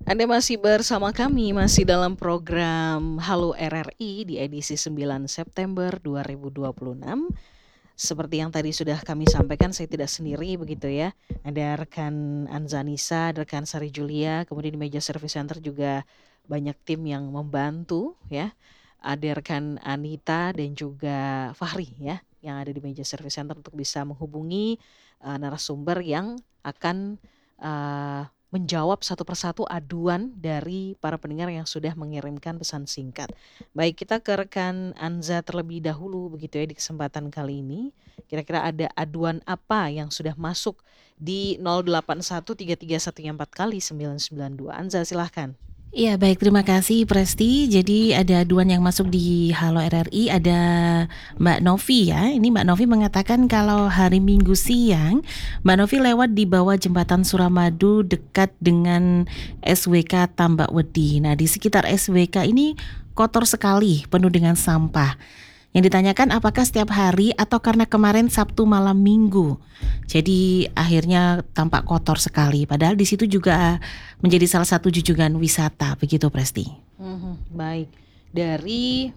Anda masih bersama kami, masih dalam program Halo RRI di edisi 9 September 2026. Seperti yang tadi sudah kami sampaikan, saya tidak sendiri begitu ya. Ada rekan Anzanisa, ada rekan Sari Julia, kemudian di meja service center juga banyak tim yang membantu ya. Ada rekan Anita dan juga Fahri ya, yang ada di meja service center untuk bisa menghubungi narasumber yang akan menjawab satu persatu aduan dari para pendengar yang sudah mengirimkan pesan singkat. Baik, kita ke rekan Anza terlebih dahulu begitu ya di kesempatan kali ini. Kira-kira ada aduan apa yang sudah masuk di 081331 4 kali 992. Anza, silahkan. Iya, baik, terima kasih Presti. Jadi ada aduan yang masuk di Halo RRI, ada Mbak Novi ya. Ini Mbak Novi mengatakan kalau hari Minggu siang Mbak Novi lewat di bawah jembatan Suramadu dekat dengan SWK Tambak Wedi. Nah, di sekitar SWK ini kotor sekali, penuh dengan sampah. Yang ditanyakan apakah setiap hari atau karena kemarin Sabtu malam Minggu. Jadi akhirnya tampak kotor sekali. Padahal di situ juga menjadi salah satu junjungan wisata, begitu Presti. Baik, dari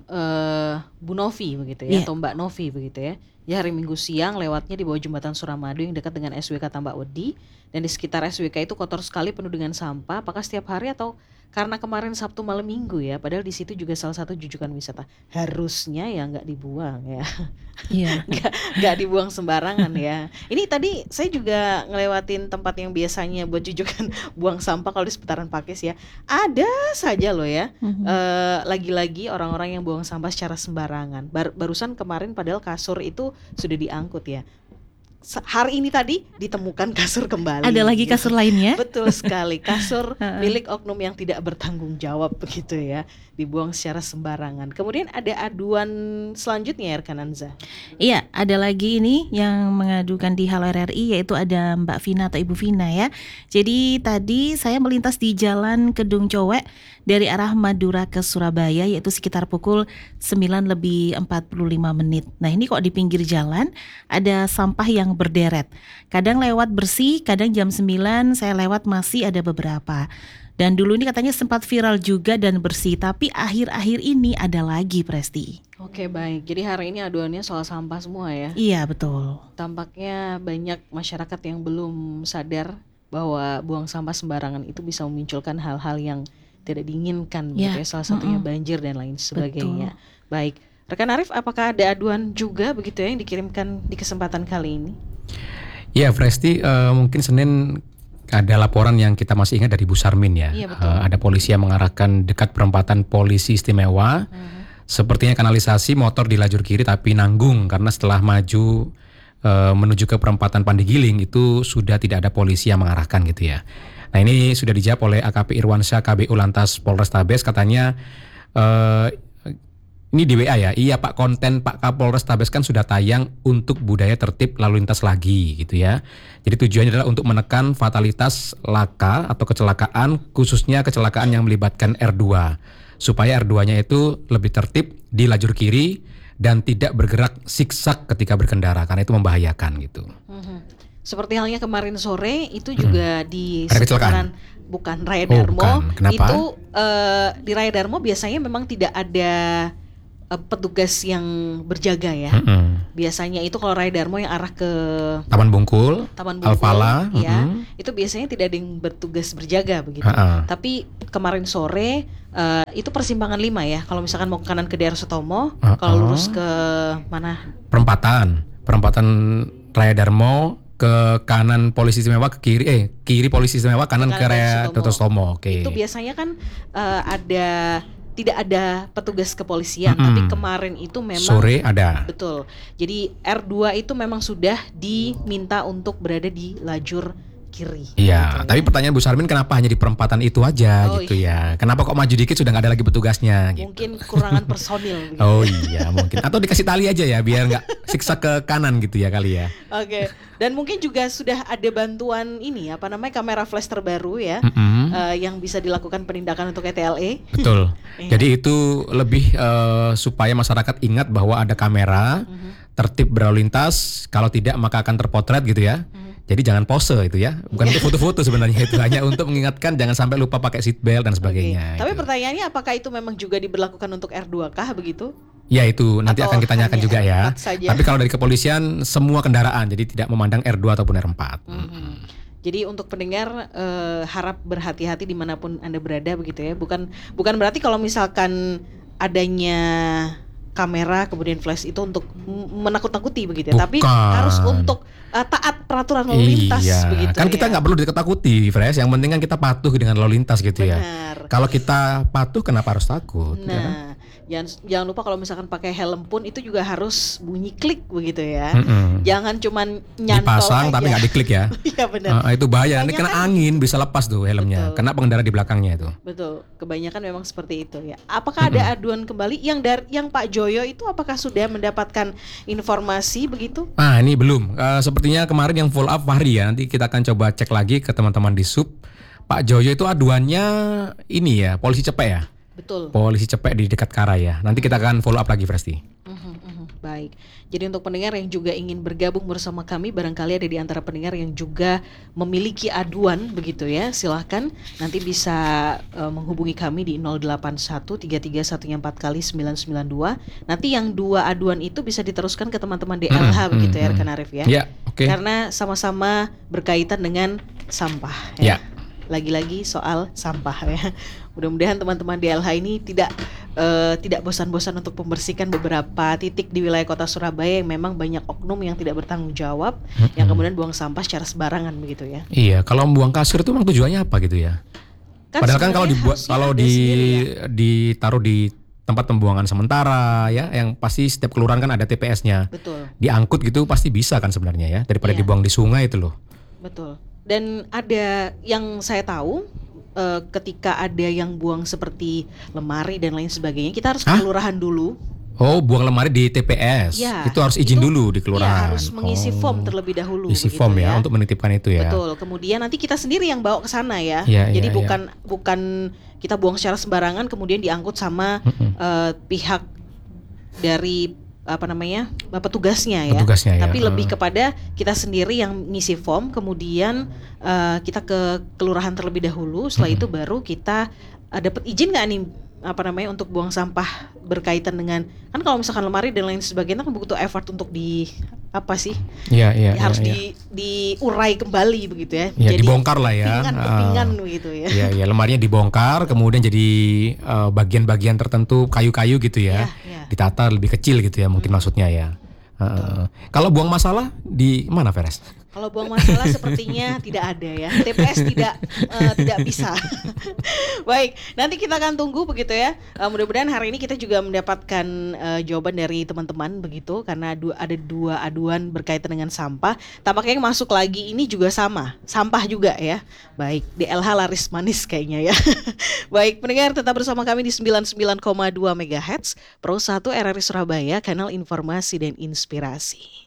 Bu Novi begitu ya, atau Mbak Novi begitu ya. Ya, hari Minggu siang lewatnya di bawah jembatan Suramadu yang dekat dengan SWK Tambak Wedi, dan di sekitar SWK itu kotor sekali, penuh dengan sampah. Apakah setiap hari atau karena kemarin Sabtu malam Minggu ya? Padahal di situ juga salah satu junjungan wisata. Harusnya ya nggak dibuang ya. Iya. nggak dibuang sembarangan ya. Ini tadi saya juga ngelewatin tempat yang biasanya buat junjungan buang sampah kalau di seputaran Pakis ya. Ada saja loh ya. Lagi-lagi orang-orang yang buang sampah secara sembarangan. Barusan kemarin padahal kasur itu sudah diangkut ya. Hari ini tadi ditemukan kasur kembali. Ada lagi kasur lainnya? Betul sekali, kasur milik oknum yang tidak bertanggung jawab begitu ya, dibuang secara sembarangan. Kemudian ada aduan selanjutnya ya rekan Anza. Iya, ada lagi ini yang mengadukan di Halo RRI, yaitu ada Mbak Vina atau Ibu Vina ya. Jadi tadi saya melintas di Jalan Kedung Cowek dari arah Madura ke Surabaya, yaitu sekitar pukul 9:45. Nah, ini kok di pinggir jalan ada sampah yang berderet. Kadang lewat bersih, kadang jam 9 saya lewat masih ada beberapa. Dan dulu ini katanya sempat viral juga dan bersih, tapi akhir-akhir ini ada lagi Presti. Oke, baik, jadi hari ini aduannya soal sampah semua ya. Iya, betul. Tampaknya banyak masyarakat yang belum sadar bahwa buang sampah sembarangan itu bisa memunculkan hal-hal yang tidak diinginkan begitu ya, salah satunya banjir dan lain sebagainya. Betul. Baik, rekan Arif, apakah ada aduan juga begitu ya yang dikirimkan di kesempatan kali ini? Ya, Presti, mungkin Senin ada laporan yang kita masih ingat dari Bu Sarmin ya. Iya, betul. Ada polisi yang mengarahkan dekat perempatan Polisi Istimewa. Sepertinya kanalisasi motor di lajur kiri tapi nanggung karena setelah maju menuju ke perempatan Pandigiling itu sudah tidak ada polisi yang mengarahkan gitu ya. Nah, ini sudah dijawab oleh AKP Irwansyah KBU Lantas Polrestabes, katanya ini di WA ya, iya Pak, konten Pak Kapolres Tabes kan sudah tayang untuk budaya tertib lalu lintas lagi gitu ya. Jadi tujuannya adalah untuk menekan fatalitas laka atau kecelakaan, khususnya kecelakaan yang melibatkan R2, supaya R2-nya itu lebih tertib di lajur kiri dan tidak bergerak siksak ketika berkendara, karena itu membahayakan gitu. Seperti halnya kemarin sore itu juga di ada sekitaran bukan Raya Darmo. Bukan. Itu di Raya Darmo biasanya memang tidak ada petugas yang berjaga ya. Biasanya itu kalau Raya Darmo yang arah ke Taman Bungkul, Alfala, ya, itu biasanya tidak ada yang bertugas berjaga begitu. Tapi kemarin sore itu persimpangan 5 ya. Kalau misalkan mau ke kanan ke daerah Sutomo, kalau lurus ke mana? Perempatan Raya Darmo, ke kanan Polisi Istimewa, ke kiri Polisi Istimewa, kanan ke Raya Dr. Sutomo. Oke. Itu biasanya kan tidak ada petugas kepolisian, tapi kemarin itu memang sore ada. Betul. Jadi R2 itu memang sudah diminta untuk berada di lajur kiri. Iya, tapi pertanyaan Bu Sarmin, kenapa hanya di perempatan itu aja ya? Kenapa kok maju dikit sudah nggak ada lagi petugasnya? Mungkin kurangan personil. Gitu. Oh iya, mungkin. Atau dikasih tali aja ya, biar nggak siksa ke kanan gitu ya kali ya. Oke. Dan mungkin juga sudah ada bantuan ini kamera flash terbaru ya, yang bisa dilakukan penindakan untuk ETLE. Betul. Jadi itu lebih supaya masyarakat ingat bahwa ada kamera tertib berlalu lintas. Kalau tidak maka akan terpotret gitu ya. Jadi jangan pose itu ya, bukan untuk foto-foto sebenarnya, itu hanya untuk mengingatkan jangan sampai lupa pakai seat belt dan sebagainya. Tapi gitu. pertanyaannya apakah itu memang juga diberlakukan untuk R2K begitu? Ya itu nanti Atau akan kita tanyakan hanya juga ya. R4 saja? Tapi kalau dari kepolisian semua kendaraan, jadi tidak memandang R2 ataupun R4. Jadi untuk pendengar harap berhati-hati dimanapun Anda berada begitu ya. Bukan berarti kalau misalkan adanya kamera kemudian flash itu untuk menakut-nakuti begitu ya. Tapi Bukan. harus untuk taat peraturan lalu lintas begitu kan kita ya. nggak perlu ditakuti, Fresh. Yang penting kan kita patuh dengan lalu lintas gitu ya. Benar. Kalau kita patuh, kenapa harus takut? Ya kan? Nah, jangan lupa kalau misalkan pakai helm pun itu juga harus bunyi klik begitu ya. Jangan cuman nyantol Dipasang aja. tapi nggak diklik ya. Iya benar. Itu bahaya. Nanti kena Kebanyakan- angin bisa lepas tuh helmnya. Betul. Kena pengendara di belakangnya itu. Betul, kebanyakan memang seperti itu ya. Apakah ada aduan kembali yang Pak Joyo itu apakah sudah mendapatkan informasi begitu? Nah ini belum. Sepertinya kemarin yang follow up Fahri ya. Nanti kita akan coba cek lagi ke teman-teman di sub. Pak Joyo itu aduannya ini ya, polisi Cepek ya. Betul. Polisi Cepek di dekat Karai ya. Nanti kita akan follow up lagi Presti. Baik. Jadi untuk pendengar yang juga ingin bergabung bersama kami, barangkali ada di antara pendengar yang juga memiliki aduan begitu ya, silahkan nanti bisa menghubungi kami di 081-331-4x992. Nanti yang 2 aduan itu bisa diteruskan ke teman-teman DLH begitu ya rekan Arif ya. Ya, oke. Karena sama-sama berkaitan dengan sampah ya. Ya. Lagi-lagi soal sampah ya. Mudah-mudahan teman-teman DLH ini tidak bosan-bosan untuk membersihkan beberapa titik di wilayah kota Surabaya yang memang banyak oknum yang tidak bertanggung jawab, yang kemudian buang sampah secara sembarangan begitu ya. Iya, kalau buang kasir itu memang tujuannya apa gitu ya? Padahal kan kalau sebenarnya dibuat harusnya kalau ada sendiri ya. ditaruh di tempat pembuangan sementara ya, yang pasti setiap kelurahan kan ada TPS-nya. Betul. Diangkut gitu pasti bisa kan sebenarnya ya, daripada Iya. dibuang di sungai itu loh. Betul. Dan ada yang saya tahu ketika ada yang buang seperti lemari dan lain sebagainya, kita harus ke Hah? kelurahan dulu. Oh, buang lemari di TPS. Ya, Itu harus izin itu- dulu di kelurahan. Iya, harus mengisi Oh. form terlebih dahulu. Isi begitu form ya untuk menitipkan itu ya. Betul. Kemudian nanti kita sendiri yang bawa ke sana ya. Iya, Jadi iya, bukan kita buang secara sembarangan kemudian diangkut sama pihak dari petugasnya ya. Petugasnya ya. Tapi lebih kepada kita sendiri yang ngisi form, kemudian kita ke kelurahan terlebih dahulu. Setelah itu baru kita dapat izin nggak nih untuk buang sampah berkaitan dengan, kan kalau misalkan lemari dan lain sebagainya kan butuh effort untuk Iya. harus diurai kembali begitu ya. Ya, Jadi dibongkar lah ya. kepingan begitu ya. Iya, lemarinya dibongkar, kemudian jadi bagian-bagian tertentu kayu-kayu gitu ya. Iya. Ditata lebih kecil gitu ya, mungkin maksudnya ya. Kalau buang masalah di mana, Feres? Kalau buang masalah sepertinya tidak ada ya. TPS tidak bisa. Baik, nanti kita akan tunggu begitu ya. Mudah-mudahan hari ini kita juga mendapatkan jawaban dari teman-teman begitu, karena ada 2 aduan berkaitan dengan sampah. Tampaknya yang masuk lagi ini juga sama, sampah juga ya. Baik, DLH laris manis kayaknya ya. Baik, pendengar tetap bersama kami di 99,2 MHz Pro 1 RRI Surabaya, kanal informasi dan inspirasi.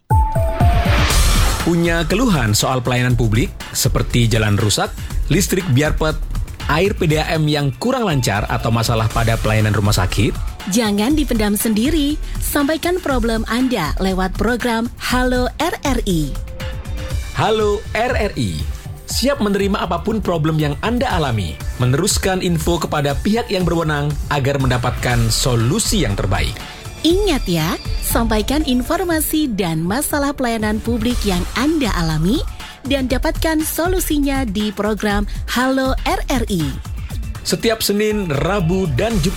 Punya keluhan soal pelayanan publik seperti jalan rusak, listrik biarpet, air PDAM yang kurang lancar atau masalah pada pelayanan rumah sakit? Jangan dipendam sendiri, sampaikan problem Anda lewat program Halo RRI. Halo RRI, siap menerima apapun problem yang Anda alami, meneruskan info kepada pihak yang berwenang agar mendapatkan solusi yang terbaik. Ingat ya, sampaikan informasi dan masalah pelayanan publik yang Anda alami dan dapatkan solusinya di program Halo RRI. Setiap Senin, Rabu, dan Jumat